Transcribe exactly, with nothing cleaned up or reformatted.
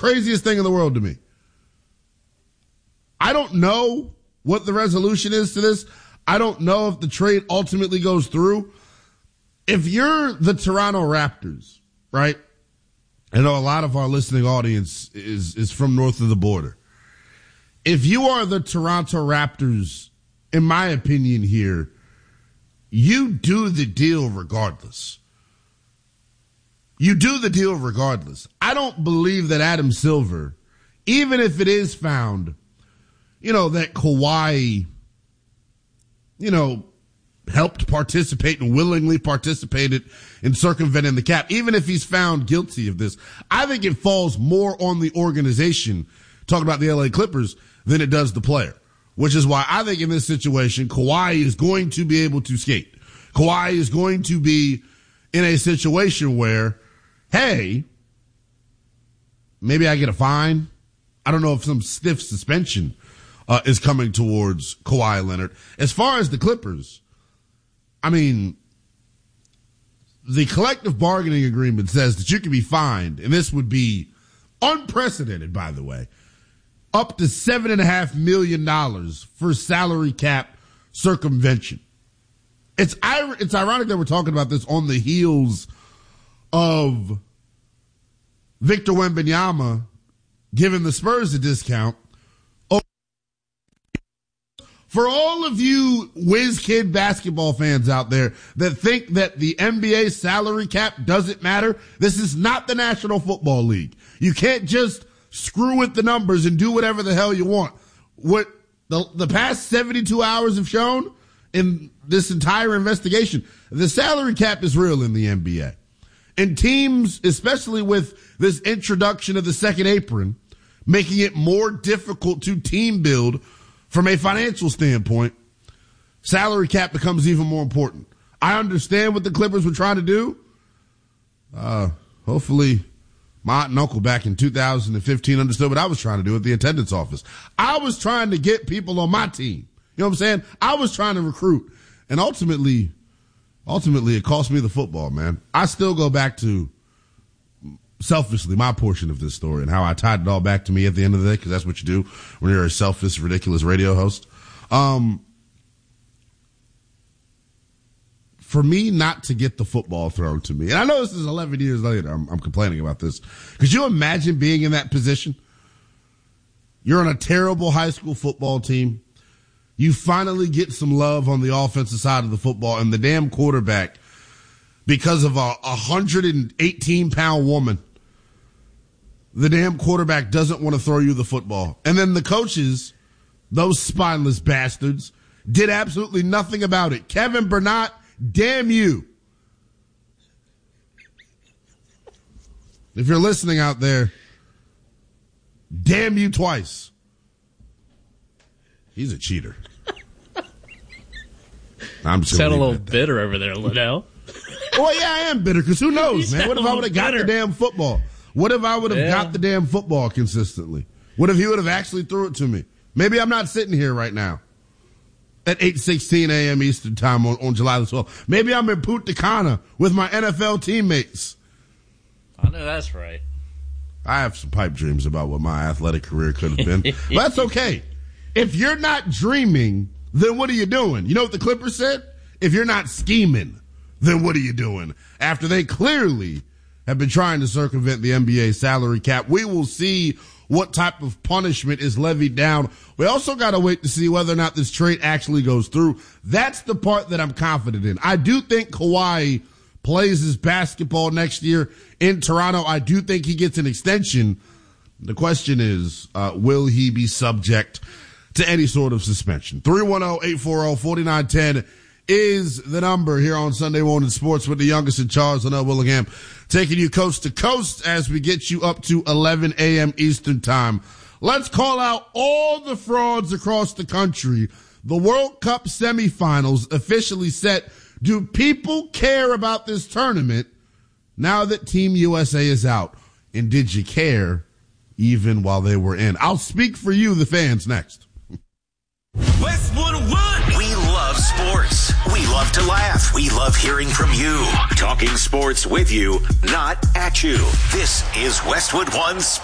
craziest thing in the world to me. I don't know what the resolution is to this. I don't know if the trade ultimately goes through. If you're the Toronto Raptors, right? I know a lot of our listening audience is, is from north of the border. If you are the Toronto Raptors, in my opinion here, you do the deal regardless. You do the deal regardless. I don't believe that Adam Silver, even if it is found, you know, that Kawhi, you know, helped participate and willingly participated in circumventing the cap, even if he's found guilty of this, I think it falls more on the organization, talking about the L A Clippers, than it does the player. Which is why I think in this situation, Kawhi is going to be able to skate. Kawhi is going to be in a situation where, hey, maybe I get a fine. I don't know if some stiff suspension uh, is coming towards Kawhi Leonard. As far as the Clippers, I mean, the collective bargaining agreement says that you can be fined, and this would be unprecedented, by the way, up to seven and a half million dollars for salary cap circumvention. It's it's ironic that we're talking about this on the heels of Victor Wembanyama giving the Spurs a discount. For all of you whiz kid basketball fans out there that think that the N B A salary cap doesn't matter, this is not the National Football League. You can't just screw with the numbers and do whatever the hell you want. What the, the past seventy-two hours have shown in this entire investigation, the salary cap is real in the N B A. And teams, especially with this introduction of the second apron, making it more difficult to team build from a financial standpoint, salary cap becomes even more important. I understand what the Clippers were trying to do. Uh, hopefully my aunt and uncle back in two thousand fifteen understood what I was trying to do at the attendance office. I was trying to get people on my team. You know what I'm saying? I was trying to recruit. And ultimately, ultimately it cost me the football, man. I still go back to, selfishly, my portion of this story and how I tied it all back to me at the end of the day, because that's what you do when you're a selfish, ridiculous radio host. Um, for me not to get the football thrown to me, and I know this is eleven years later, I'm, I'm complaining about this. Could you imagine being in that position? You're on a terrible high school football team. You finally get some love on the offensive side of the football, and the damn quarterback, because of a one hundred eighteen pound woman, the damn quarterback doesn't want to throw you the football. And then the coaches, those spineless bastards, did absolutely nothing about it. Kevin Burnett, damn you. If you're listening out there, damn you twice. He's a cheater. I'm just sound a little bitter over there, Liddell. Well, yeah, I am bitter, because who knows, man? What if I would have got the damn football? What if I would have yeah. got the damn football consistently? What if he would have actually threw it to me? Maybe I'm not sitting here right now at eight sixteen a.m. Eastern time on, on July the twelfth. Maybe I'm in Punta Cana with my N F L teammates. I know that's right. I have some pipe dreams about what my athletic career could have been. But that's okay. If you're not dreaming, then what are you doing? You know what the Clippers said? If you're not scheming, then what are you doing? After they clearly have been trying to circumvent the N B A salary cap, we will see what type of punishment is levied down. We also got to wait to see whether or not this trade actually goes through. That's the part that I'm confident in. I do think Kawhi plays his basketball next year in Toronto. I do think he gets an extension. The question is, uh, will he be subject to any sort of suspension? three one zero, eight four zero, four nine one zero is the number here on Sunday Morning Sports with the youngest in charge, Linnell Willingham, taking you coast to coast as we get you up to eleven a.m. Eastern time. Let's call out all the frauds across the country. The World Cup semifinals officially set. Do people care about this tournament now that Team U S A is out? And did you care even while they were in? I'll speak for you, the fans, next. Westwood One. We love sports. We love to laugh. We love hearing from you. Talking sports with you, not at you. This is Westwood One Sports.